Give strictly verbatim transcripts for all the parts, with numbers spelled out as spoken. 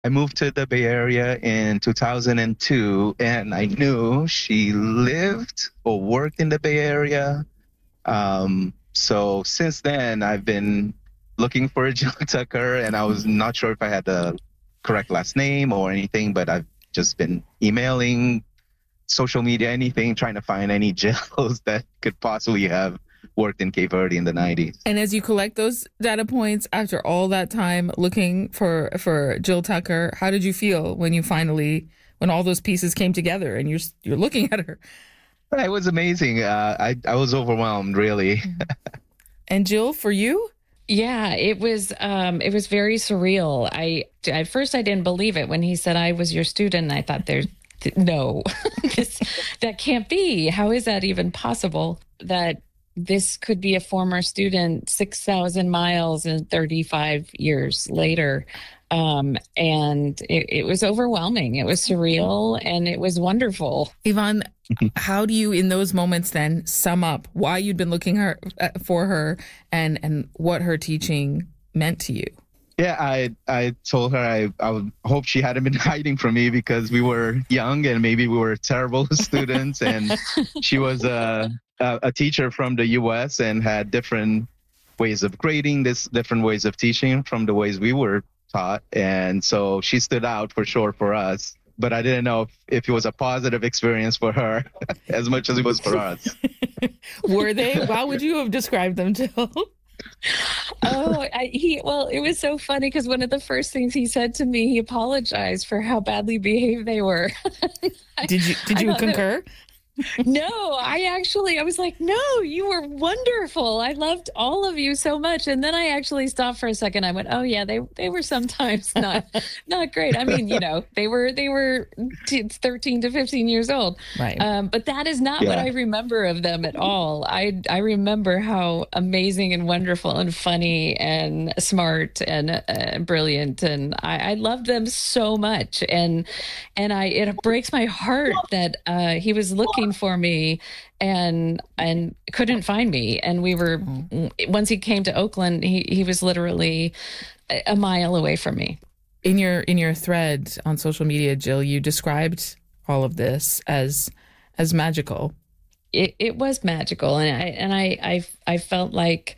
I moved to the Bay Area in two thousand two, and I knew she lived or worked in the Bay Area. Um, so since then, I've been looking for Jill Tucker, and I was not sure if I had the correct last name or anything, but I've just been emailing, social media, anything, trying to find any Jills that could possibly have worked in Cape Verde in the nineties. And as you collect those data points after all that time looking for for Jill Tucker, how did you feel when you finally, when all those pieces came together and you're you're looking at her? It was amazing. Uh, I I was overwhelmed, really. And Jill, for you? Yeah, it was um, it was very surreal. I at first I didn't believe it when he said I was your student. I thought there's no, this, that can't be. How is that even possible? That this could be a former student six thousand miles and thirty-five years later. Um, and it, it was overwhelming. It was surreal and it was wonderful. Yvonne, how do you in those moments then sum up why you'd been looking her, uh, for her and, and what her teaching meant to you? Yeah, I I told her I, I would hope she hadn't been hiding from me because we were young and maybe we were terrible students. And she was a, a, a teacher from the U S and had different ways of grading, this different ways of teaching from the ways we were taught. And so she stood out for sure for us. But I didn't know if, if it was a positive experience for her as much as it was for us. Were they? How would you have described them, Jill? oh, I, he well, it was so funny because one of the first things he said to me, he apologized for how badly behaved they were. Did you did you concur? That, no, I actually, I was like, no, you were wonderful. I loved all of you so much. And then I actually stopped for a second. I went, oh yeah, they, they were sometimes not, not great. I mean, you know, they were, they were thirteen to fifteen years old. Right. Um, but that is not yeah. what I remember of them at all. I, I remember how amazing and wonderful and funny and smart and uh, brilliant. And I, I loved them so much. And, and I, it breaks my heart that uh, he was looking for me and and couldn't find me, and we were mm-hmm. once he came to Oakland, he he was literally a mile away from me. In your in your thread on social media, Jill, you described all of this as as magical. It it was magical, and I and I I I felt like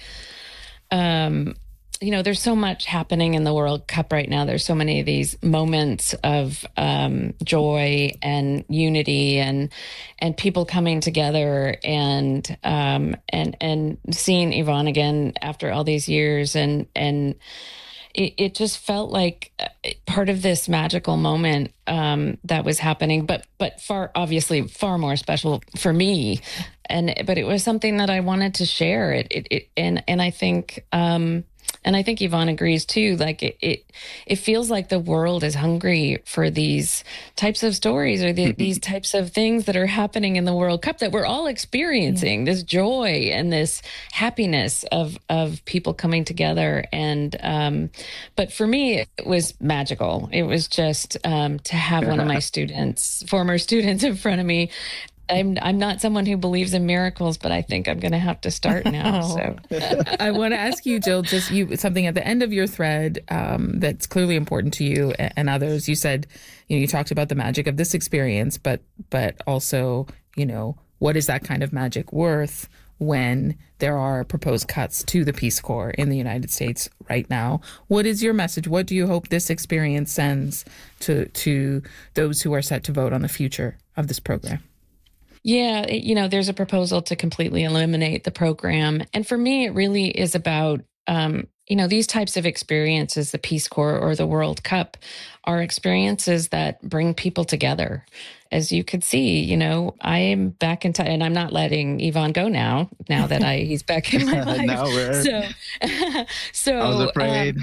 um you know, there's so much happening in the World Cup right now. There's so many of these moments of um, joy and unity, and and people coming together, and um, and and seeing Yvonne again after all these years, and and it, it just felt like part of this magical moment um, that was happening. But but far obviously far more special for me, and but it was something that I wanted to share. It it, it and and I think. Um, And I think Yvonne agrees too. Like it, it, it feels like the world is hungry for these types of stories or the, these types of things that are happening in the World Cup that we're all experiencing. Yeah. This joy and this happiness of of people coming together. And um, but for me, it was magical. It was just um, to have one of my students, former students, in front of me. I'm I'm not someone who believes in miracles, but I think I'm going to have to start now. So I want to ask you, Jill, just you something at the end of your thread um, that's clearly important to you and, and others. You said, you know, you talked about the magic of this experience, but but also, you know, what is that kind of magic worth when there are proposed cuts to the Peace Corps in the United States right now? What is your message? What do you hope this experience sends to to those who are set to vote on the future of this program? Yeah, it, you know, there's a proposal to completely eliminate the program. And for me, it really is about, um, you know, these types of experiences, the Peace Corps or the World Cup, are experiences that bring people together. As you could see, you know, I am back in touch, and I'm not letting Yvonne go now, now that I he's back in my life. No, we're... So, so I was afraid.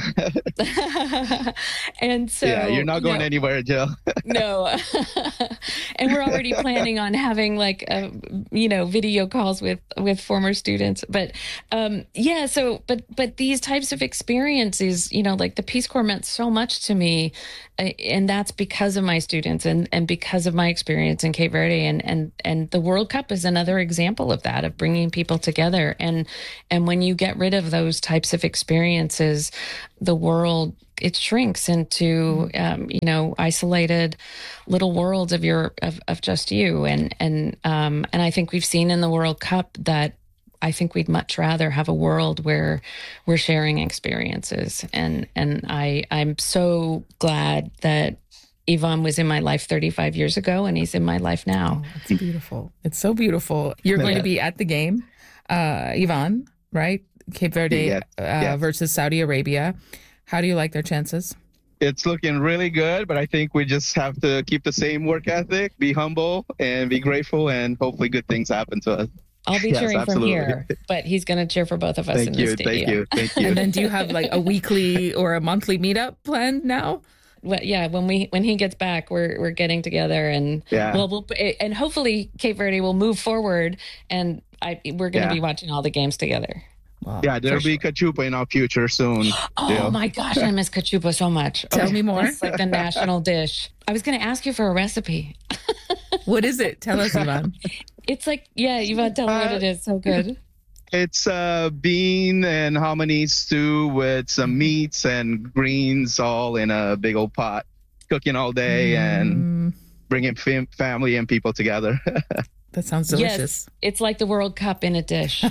Um, and so... Yeah, you're not going you know, anywhere, Jill. No. And we're already planning on having like, uh, you know, video calls with, with former students. But um, yeah, so, but, but these types of experiences, you know, like the Peace Corps meant so much to me. And that's because of my students and, and because of my experience in Cape Verde. And, and, and the World Cup is another example of that, of bringing people together. And, and when you get rid of those types of experiences, the world it shrinks into um, you know isolated little worlds of your of, of just you. And and um, and I think we've seen in the World Cup that I think we'd much rather have a world where we're sharing experiences. And and I I'm so glad that Ivan was in my life thirty-five years ago, and he's in my life now. Oh, it's beautiful. It's so beautiful. You're going to be at the game, uh, Ivan, right? Cape Verde Yeah. uh, Yeah. versus Saudi Arabia. How do you like their chances? It's looking really good, but I think we just have to keep the same work ethic, be humble, and be grateful, and hopefully good things happen to us. I'll be Yes, cheering absolutely. from here, but he's going to cheer for both of us in Thank the you, stadium. thank you, thank you. And then do you have like a weekly or a monthly meetup planned now? Well, yeah, when we when he gets back, we're we're getting together, and Yeah. well, we'll and hopefully Cape Verde will move forward, and I we're going to Yeah. be watching all the games together. Wow, Yeah, there'll for be sure. cachupa in our future soon. Oh Yeah. my gosh, I miss cachupa so much. Tell me more. It's like the national dish. I was going to ask you for a recipe. What is it? Tell us, Ivan. It's like, yeah, you want to tell me what it is. So good. It's uh, bean and hominy stew with some meats and greens all in a big old pot, cooking all day and Mm, bringing fam- family and people together. that sounds delicious. Yes, it's like the World Cup in a dish.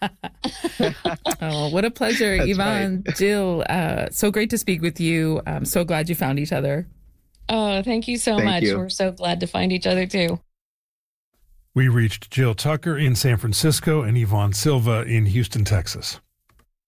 Oh, what a pleasure, That's Ivan, Jill. Uh, so great to speak with you. I'm so glad you found each other. Oh, thank you so Thank much. you. We're so glad to find each other too. We reached Jill Tucker in San Francisco and Yvonne Silva in Houston, Texas.